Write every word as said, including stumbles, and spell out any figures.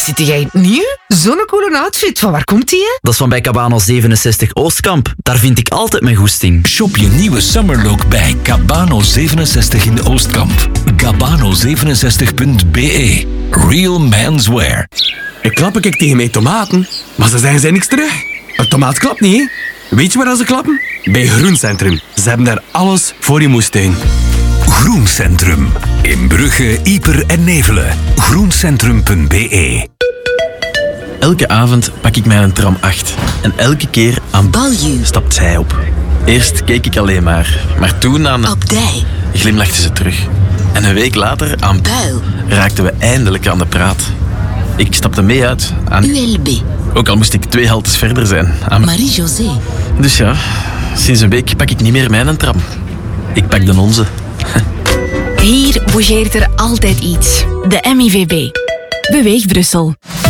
Zit jij nieuw? Zo'n coole outfit. Van waar komt die, hè? Dat is van bij Cabano zevenenzestig Oostkamp. Daar vind ik altijd mijn goesting. Shop je nieuwe summerlook bij Cabano zevenenzestig in Oostkamp. Cabano zevenenzestig punt b e. Real menswear. Ik klap ik tegen mijn tomaten, maar ze zeggen zij niks terug. Een tomaat klapt niet, hè? Weet je waar ze klappen? Bij Groencentrum. Ze hebben daar alles voor je moestuin. Groencentrum. In Brugge, Ieper en Nevelen. groencentrum punt b e. Elke avond pak ik mijn tram acht. En elke keer aan Balju stapt zij op. Eerst keek ik alleen maar. Maar toen aan... Op Dij. Glimlachte ze terug. En een week later aan Buil. Raakten we eindelijk aan de praat. Ik stapte mee uit aan... U L B. Ook al moest ik twee haltes verder zijn. Aan... Marie-José. Dus ja, sinds een week pak ik niet meer mijn tram. Ik pak de onze. Hier bougeert er altijd iets. De M I V B. Beweeg Brussel.